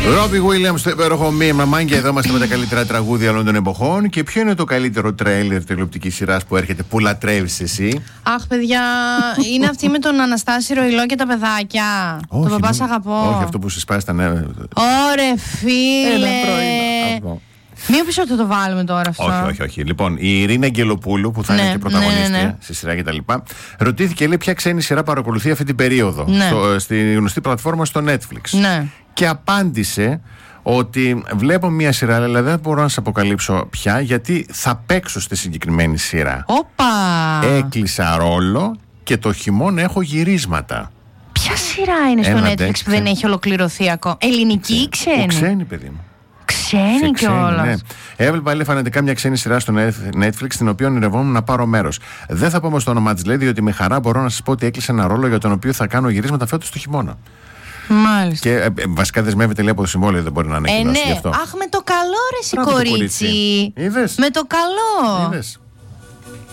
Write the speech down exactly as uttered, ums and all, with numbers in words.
Ρόμπι Γουίλιαμς στο υπέροχο Me and My Man, και εδώ είμαστε με τα καλύτερα τραγούδια όλων των εποχών. Και ποιο είναι το καλύτερο τρέιλερ τηλεοπτικής σειράς που έρχεται, που λατρεύεις εσύ? Αχ, παιδιά, είναι αυτή με τον Αναστάση Ροϊλό και τα παιδάκια. Όχι, το παπά σ' αγαπώ. Όχι, αυτό που σε σπάσει τα νεύρα. Ωρε φίλε. Μήπως ότι θα το βάλουμε τώρα αυτό? Όχι, όχι, όχι. Λοιπόν, η Ειρήνη Αγγελοπούλου, που θα ναι, είναι και πρωταγωνίστρια ναι, ναι. στη σειρά κτλ., ρωτήθηκε, λέει, ποια ξένη σειρά παρακολουθεί αυτή την περίοδο, ναι. στο, στη γνωστή πλατφόρμα στο Netflix. Ναι. Και απάντησε ότι βλέπω μια σειρά, αλλά δεν μπορώ να σας αποκαλύψω πια, γιατί θα παίξω στη συγκεκριμένη σειρά. Όπα! Έκλεισα ρόλο και το χειμώνα έχω γυρίσματα. Ποια σειρά είναι στο Ένα Netflix ντεξ, που δεν έχει ολοκληρωθεί ακόμα? Ελληνική ή ξένη? Ξένη, παιδί μου. Ξένη κιόλας. Ναι. Έβλεπα, λέει, φανατικά μια ξένη σειρά στο Netflix, στην οποία ονειρευόμουν να πάρω μέρος. Δεν θα πω όμως το όνομά της, λέει, διότι με χαρά μπορώ να σας πω ότι έκλεισε ένα ρόλο για τον οποίο θα κάνω γυρίσματα φέτος το χειμώνα. Μάλιστα. Και ε, ε, βασικά δεσμεύεται, λέει, από το συμβόλαιο, δεν μπορεί να ανακοινώσει ε, ναι. γι' αυτό. Αχ, με το καλό ρε, σι κορίτσι. Είδες? Με το καλό. Είδες?